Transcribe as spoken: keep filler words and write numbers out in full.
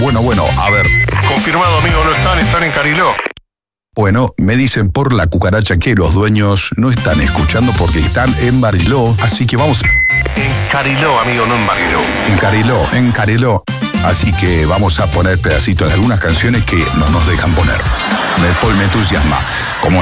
Bueno, bueno, a ver. Confirmado, amigo, no están, están en Cariló. Bueno, me dicen por la cucaracha que los dueños no están escuchando porque están en Bariló, así que vamos... En Cariló, amigo, no en Bariló. En Cariló, en Cariló. Así que vamos a poner pedacitos de algunas canciones que no nos dejan poner. Me, me entusiasma. Como